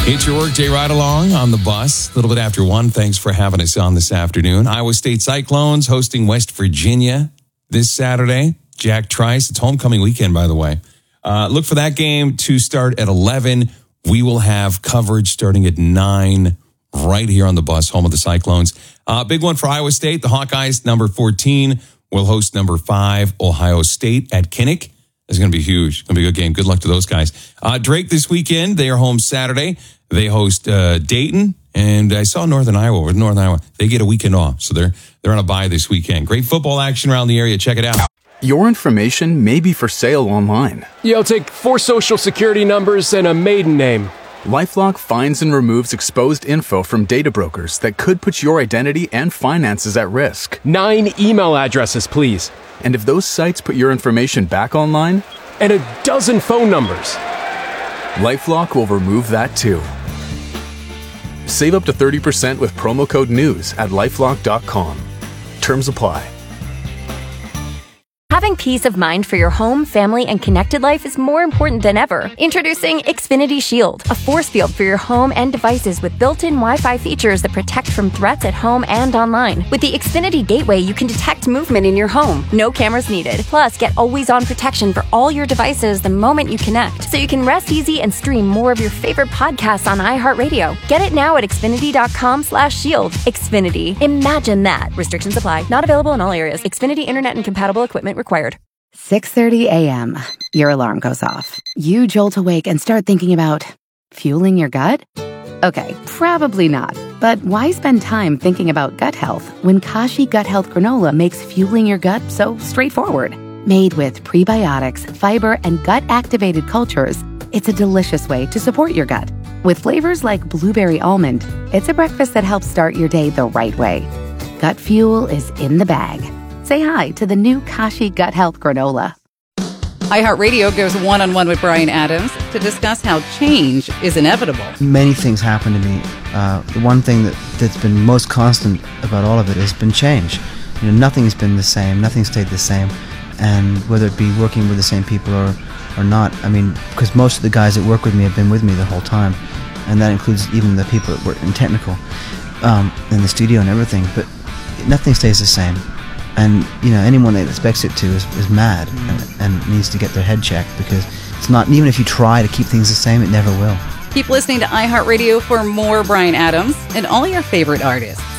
It's your workday ride along on the bus. A little bit after 1. Thanks for having us on this afternoon. Iowa State Cyclones hosting West Virginia this Saturday. Jack Trice. It's homecoming weekend, by the way. Look for that game to start at 11. We will have coverage starting at 9 right here on the bus, home of the Cyclones. Big one for Iowa State. The Hawkeyes, number 14, will host number 5, Ohio State at Kinnick. It's going to be huge. It's going to be a good game. Good luck to those guys. Drake this weekend. They are home Saturday. They host Dayton. And I saw Northern Iowa. They get a weekend off. So they're on a bye this weekend. Great football action around the area. Check it out. Your information may be for sale online. Yeah, I'll take 4 social security numbers and a maiden name. LifeLock finds and removes exposed info from data brokers that could put your identity and finances at risk. 9 email addresses, please. And if those sites put your information back online? And a dozen phone numbers. LifeLock will remove that too. Save up to 30% with promo code NEWS at LifeLock.com. Terms apply. Having peace of mind for your home, family, and connected life is more important than ever. Introducing Xfinity Shield, a force field for your home and devices with built-in Wi-Fi features that protect from threats at home and online. With the Xfinity Gateway, you can detect movement in your home. No cameras needed. Plus, get always-on protection for all your devices the moment you connect, so you can rest easy and stream more of your favorite podcasts on iHeartRadio. Get it now at Xfinity.com/shield. Xfinity. Imagine that. Restrictions apply. Not available in all areas. Xfinity Internet and compatible equipment required. 6:30 a.m. Your alarm goes off. You jolt awake and start thinking about fueling your gut? Okay, probably not. But why spend time thinking about gut health when Kashi Gut Health Granola makes fueling your gut so straightforward? Made with prebiotics, fiber, and gut-activated cultures, it's a delicious way to support your gut. With flavors like blueberry almond, it's a breakfast that helps start your day the right way. Gut fuel is in the bag. Say hi to the new Kashi Gut Health Granola. iHeartRadio goes one-on-one with Bryan Adams to discuss how change is inevitable. Many things happen to me. The one thing that's been most constant about all of it has been change. Nothing's been the same. Nothing stayed the same. And whether it be working with the same people or not, because most of the guys that work with me have been with me the whole time. And that includes even the people that work in technical, in the studio and everything. But nothing stays the same. And, anyone that expects it to is mad and needs to get their head checked, because it's not, even if you try to keep things the same, it never will. Keep listening to iHeartRadio for more Bryan Adams and all your favorite artists.